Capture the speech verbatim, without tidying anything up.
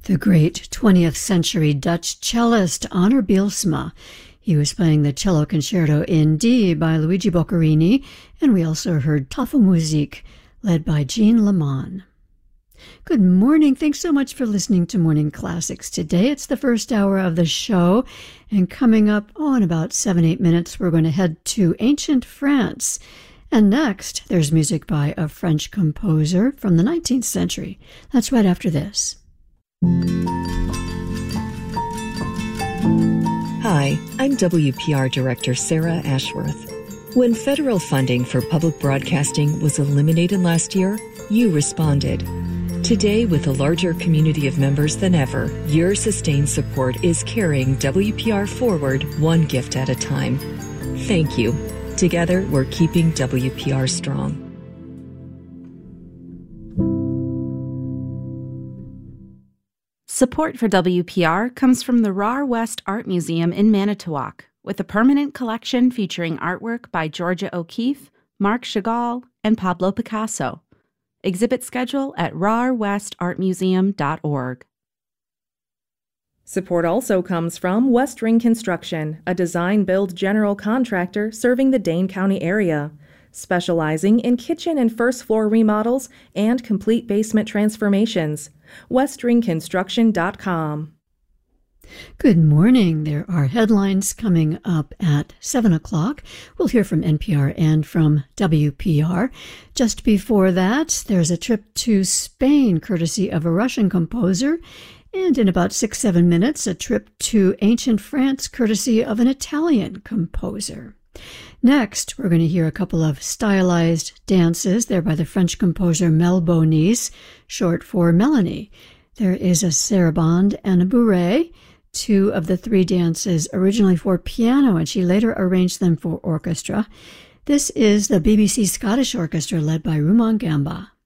the great twentieth century Dutch cellist Onno Bielsma. He was playing the cello concerto in D by Luigi Boccherini, and we also heard Tafelmusik, led by Jean Leman. Good morning. Thanks so much for listening to Morning Classics today. It's the first hour of the show, and coming up, oh, in about seven, eight minutes, we're going to head to ancient France. And next, there's music by a French composer from the nineteenth century. That's right after this. Hi, I'm W P R Director Sarah Ashworth. When federal funding for public broadcasting was eliminated last year, you responded. Today, with a larger community of members than ever, your sustained support is carrying W P R forward one gift at a time. Thank you. Together, we're keeping W P R strong. Support for W P R comes from the R A R West Art Museum in Manitowoc, with a permanent collection featuring artwork by Georgia O'Keeffe, Marc Chagall, and Pablo Picasso. Exhibit schedule at r a r west art museum dot org. Support also comes from West Ring Construction, a design-build general contractor serving the Dane County area, specializing in kitchen and first-floor remodels and complete basement transformations. west ring construction dot com. Good morning. There are headlines coming up at seven o'clock. We'll hear from N P R and from W P R. Just before that, there's a trip to Spain, courtesy of a Russian composer. And in about six, seven minutes, a trip to ancient France, courtesy of an Italian composer. Next, we're going to hear a couple of stylized dances. They're by the French composer Mel Bonis, short for Melanie. There is a sarabande and a bourrée, two of the three dances originally for piano, and she later arranged them for orchestra. This is the B B C Scottish Orchestra led by Rumon Gamba.